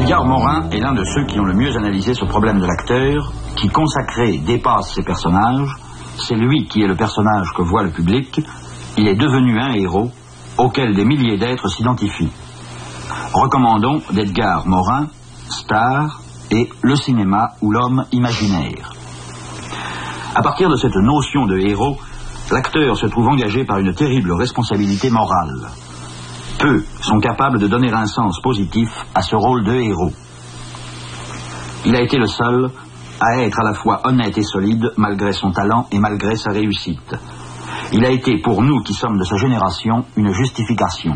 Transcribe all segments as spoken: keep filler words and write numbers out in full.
Edgar Morin est l'un de ceux qui ont le mieux analysé ce problème de l'acteur, qui consacré dépasse ses personnages. C'est lui qui est le personnage que voit le public. Il est devenu un héros auquel des milliers d'êtres s'identifient. Recommandons d'Edgar Morin, Star et Le cinéma ou l'homme imaginaire. À partir de cette notion de héros, l'acteur se trouve engagé par une terrible responsabilité morale. Peu sont capables de donner un sens positif à ce rôle de héros. Il a été le seul à être à la fois honnête et solide malgré son talent et malgré sa réussite. Il a été pour nous qui sommes de sa génération une justification.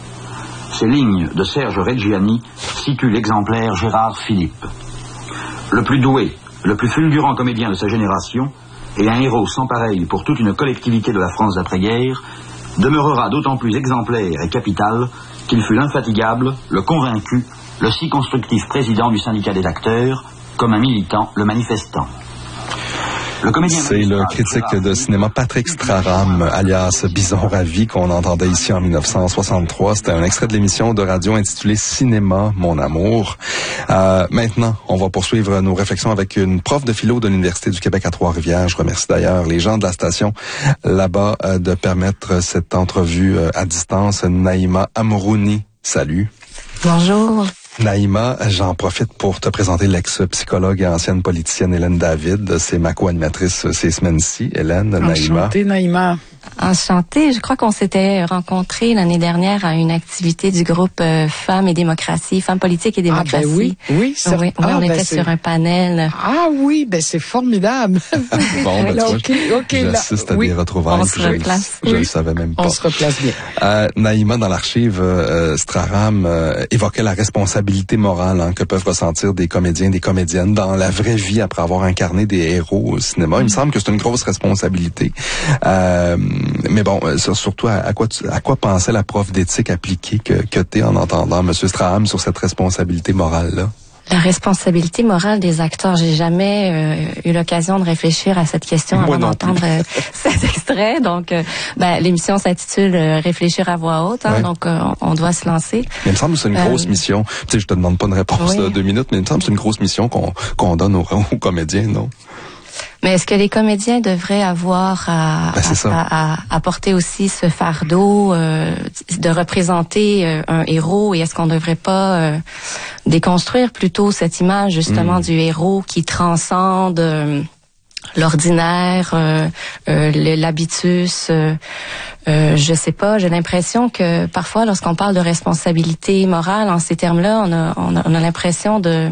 Ces lignes de Serge Reggiani situent l'exemplaire Gérard Philippe. Le plus doué, le plus fulgurant comédien de sa génération et un héros sans pareil pour toute une collectivité de la France d'après-guerre, demeurera d'autant plus exemplaire et capital qu'il fut l'infatigable, le convaincu, le si constructif président du syndicat des acteurs, comme un militant, le manifestant. Le C'est le critique de cinéma Patrick Straram, alias Bison Ravi, qu'on entendait ici en dix-neuf cent soixante-trois. C'était un extrait de l'émission de radio intitulée Cinéma, mon amour. Euh, maintenant, on va poursuivre nos réflexions avec une prof de philo de l'Université du Québec à Trois-Rivières. Je remercie d'ailleurs les gens de la station là-bas euh, de permettre cette entrevue euh, à distance. Naïma Amrouni, salut. Bonjour. Naïma, j'en profite pour te présenter l'ex-psychologue et ancienne politicienne Hélène David. C'est ma co-animatrice ces semaines-ci. Hélène, Naïma. Enchantée, Naïma. Enchantée. Je crois qu'on s'était rencontrés l'année dernière à une activité du groupe euh, Femmes et démocratie, Femmes politiques et démocratie. Ah ben oui, oui, oui, oui ah, on ben était c'est... sur un panel. Ah oui, ben c'est formidable. Bon, ben, là, tu okay, vois, okay, j'assiste là, à oui, des retrouvailles. On se replace. Je ne oui. le savais même pas. On se replace bien. Euh, Naïma, dans l'archive, euh, Straram euh, évoquait la responsabilité morale hein, que peuvent ressentir des comédiens, des comédiennes dans la vraie vie après avoir incarné des héros au cinéma. Il me semble que c'est une grosse responsabilité. Euh, mais bon, surtout à, à quoi tu, à quoi pensait la prof d'éthique appliquée que, que t'es en entendant M. Straram sur cette responsabilité morale-là? La responsabilité morale des acteurs. J'ai jamais euh, eu l'occasion de réfléchir à cette question avant d'entendre euh, cet extrait. Donc, euh, ben, l'émission s'intitule euh, Réfléchir à voix haute. Hein, ouais. Donc, euh, on doit se lancer. Mais il me semble que c'est une grosse euh, mission. Tu sais, je te demande pas une réponse oui. de deux minutes, mais il me semble que c'est une grosse mission qu'on qu'on donne aux, aux comédiens, non? Mais est-ce que les comédiens devraient avoir à, ben, à, à, à porter aussi ce fardeau euh, de représenter euh, un héros et est-ce qu'on ne devrait pas euh, déconstruire plutôt cette image justement mmh. du héros qui transcende euh, l'ordinaire, euh, euh, l'habitus, euh, euh, je sais pas, j'ai l'impression que parfois lorsqu'on parle de responsabilité morale en ces termes-là, on a, on a, on a l'impression de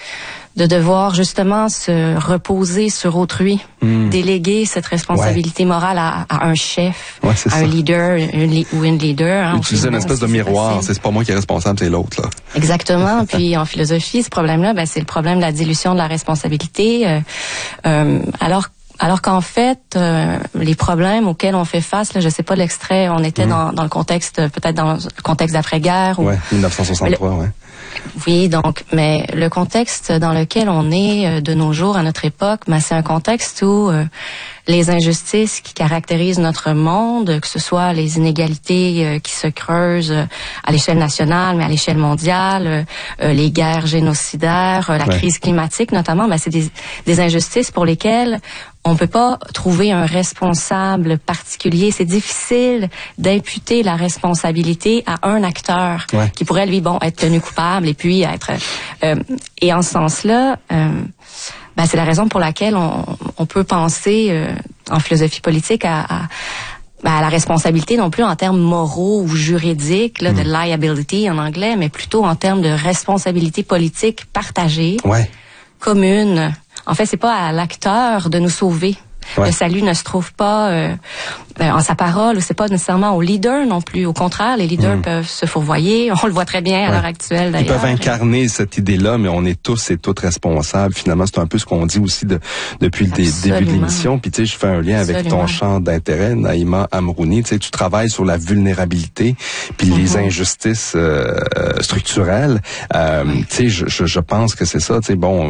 de devoir justement se reposer sur autrui, mmh. déléguer cette responsabilité ouais. morale à, à un chef, ouais, à un leader un li- ou une leader. Hein, utiliser une espèce de miroir, c'est, c'est pas moi qui est responsable, c'est l'autre. Là. Exactement. Puis en philosophie, ce problème-là, ben, c'est le problème de la dilution de la responsabilité. Euh, euh, alors Alors qu'en fait, euh, les problèmes auxquels on fait face, là, je sais pas l'extrait, on était mmh. dans, dans le contexte, peut-être dans le contexte d'après-guerre. Ouais, ou... dix-neuf cent soixante-trois, le... ouais. Oui, donc, mais le contexte dans lequel on est euh, de nos jours, à notre époque, ben, c'est un contexte où euh, les injustices qui caractérisent notre monde, que ce soit les inégalités euh, qui se creusent euh, à l'échelle nationale, mais à l'échelle mondiale, euh, les guerres génocidaires, euh, la ouais. crise climatique notamment, ben, c'est des, des injustices pour lesquelles on peut pas trouver un responsable particulier. C'est difficile d'imputer la responsabilité à un acteur ouais. qui pourrait, lui, bon, être tenu coupable et puis être... Euh, et en ce sens-là, euh, ben, c'est la raison pour laquelle on, on peut penser euh, en philosophie politique à... à Ben, à la responsabilité non plus en termes moraux ou juridiques, là, mmh. de liability en anglais, mais plutôt en termes de responsabilité politique partagée, ouais. commune. En fait, c'est pas à l'acteur de nous sauver. Ouais. Le salut ne se trouve pas euh, euh, en sa parole, ou c'est pas nécessairement au leader non plus. Au contraire, les leaders mmh. peuvent se fourvoyer. On le voit très bien à ouais. l'heure actuelle, d'ailleurs. Ils peuvent incarner cette idée-là, mais on est tous et toutes responsables. Finalement, c'est un peu ce qu'on dit aussi de, depuis le dé- début de l'émission. Puis, tu sais, je fais un lien avec Absolument. ton champ d'intérêt, Naïma Amrouni. Tu sais, tu travailles sur la vulnérabilité, puis mmh. les injustices euh, structurelles. Euh, tu sais, je, je, je pense que c'est ça. Tu sais, bon,